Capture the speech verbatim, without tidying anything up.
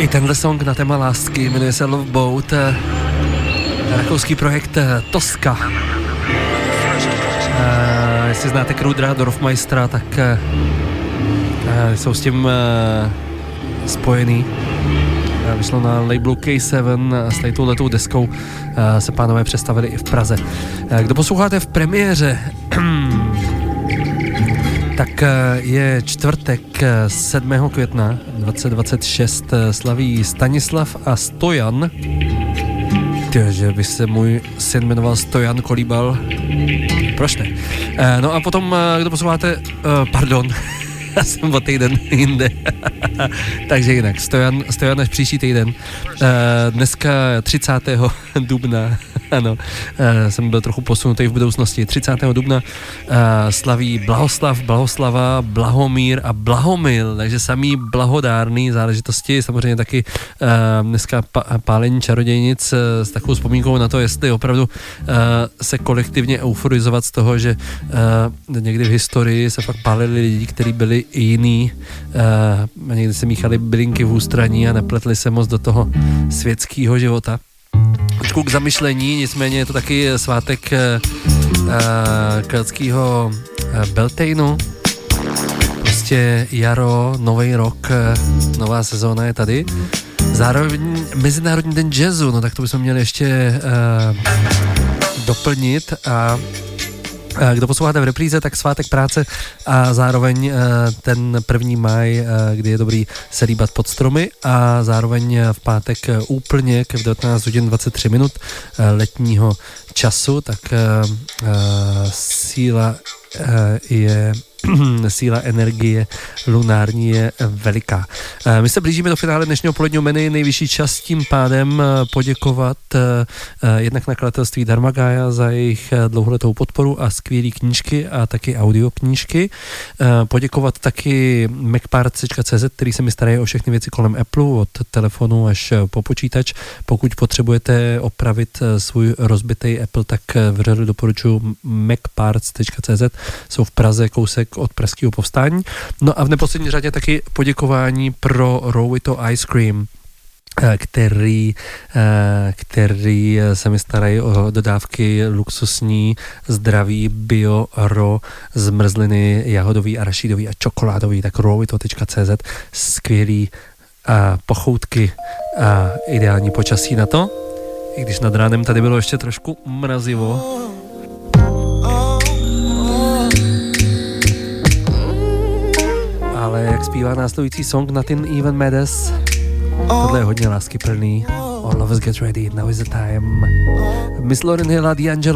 I tenhle song na téma lásky jmenuje se Love Boat, rakouský projekt Toska. Uh, jestli znáte Krudra, Dorfmeistera, tak uh, jsou s tím uh, spojený. Uh, vyšlo na labelu K sedm a s touhletou deskou uh, se pánové představili i v Praze. Uh, kdo posloucháte v premiéře, tak je čtvrtek sedmého května dvacet dvacet šest, slaví Stanislav a Stojan. Že by se můj syn jmenoval Stojan Kolíbal. Proč ne? No a potom, kdo posloucháte, pardon, já jsem o týden jinde. Takže jinak, Stojan, Stojan až příští týden. Dneska třicátého dubna, ano, jsem byl trochu posunutý v budoucnosti. třicátého dubna slaví Blahoslav, Blahoslava, Blahomír a Blahomil, takže samý blahodárný záležitosti. Samozřejmě taky dneska pálení čarodějnic s takovou vzpomínkou na to, jestli opravdu se kolektivně euforizovat z toho, že někdy v historii se fakt pálili lidi, kteří byli i jiný. Uh, někdy se míchali bylinky v ústraní a nepletli se moc do toho světského života. Trošku k zamyšlení, nicméně je to taky svátek uh, keltského uh, Beltejnu. Prostě jaro, nový rok, uh, nová sezóna je tady. Zároveň Mezinárodní den jazzu, no tak to bychom měli ještě uh, doplnit a kdo posloucháte v repríze, tak svátek práce a zároveň ten první máj, kdy je dobrý se líbat pod stromy a zároveň v pátek úplně v devatenáct hodin dvacet tři minut letního času, tak síla je síla energie lunární je veliká. My se blížíme do finále dnešního poledního menu, nejvyšší čas tím pádem poděkovat jednak nakladatelství Dharmagaya za jejich dlouholetou podporu a skvělý knížky a taky audioknížky. Poděkovat taky macparts tečka cé zet, který se mi starají o všechny věci kolem Apple, od telefonu až po počítač. Pokud potřebujete opravit svůj rozbitý Apple, tak vřele doporučuji macparts tečka cé zet. Jsou v Praze, kousek od pražského povstání. No a v neposlední řadě taky poděkování pro Rowito Ice Cream, který, který se mi starají o dodávky luxusní, zdraví, bio, ro, zmrzliny, jahodový, arašidový a čokoládový, tak rowito tečka cé zet, skvělý a pochoutky a ideální počasí na to, i když nad ránem tady bylo ještě trošku mrazivo. Ale jak zpívá následující song Nothing Even Matters, tohle je hodně láskyplný. All of us get ready, now is the time. Miss Lauryn Hill a D'Angelo.